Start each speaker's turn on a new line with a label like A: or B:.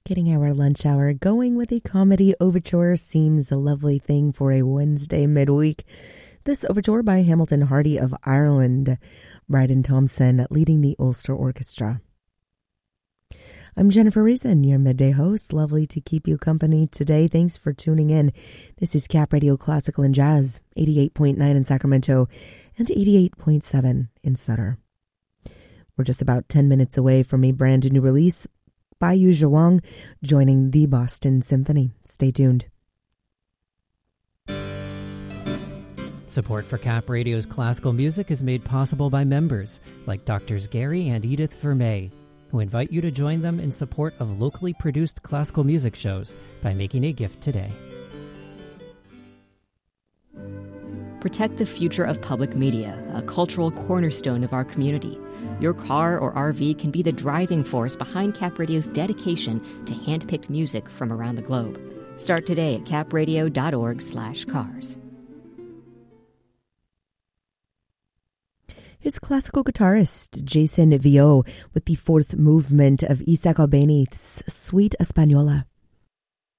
A: Getting our lunch hour going with a comedy overture seems a lovely thing for a Wednesday midweek. This overture by Hamilton Hardy of Ireland, Bryden Thompson leading the Ulster Orchestra. I'm Jennifer Reason, your midday host. Lovely to keep you company today. Thanks for tuning in. This is Cap Radio Classical and Jazz, 88.9 in Sacramento and 88.7 in Sutter. We're just about 10 minutes away from a brand new release by Yu Zhuang joining the Boston Symphony. Stay tuned.
B: Support for Cap Radio's classical music is made possible by members like Drs. Gary and Edith Vermey, who invite you to join them in support of locally produced classical music shows by making a gift today.
C: Protect the future of public media, a cultural cornerstone of our community. Your car or RV can be the driving force behind Cap Radio's dedication to hand-picked music from around the globe. Start today at capradio.org/cars.
A: Here's classical guitarist Jason Viau with the fourth movement of Isaac Albéniz's Suite Española.